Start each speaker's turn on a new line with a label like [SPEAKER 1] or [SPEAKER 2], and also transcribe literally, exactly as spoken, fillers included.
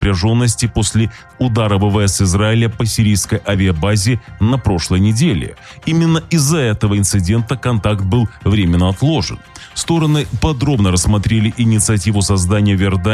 [SPEAKER 1] напряженности после удара ВВС Израиля по сирийской авиабазе на прошлой неделе. Именно из-за этого инцидента контакт был временно отложен. Стороны подробно рассмотрели инициативу создания в Иордании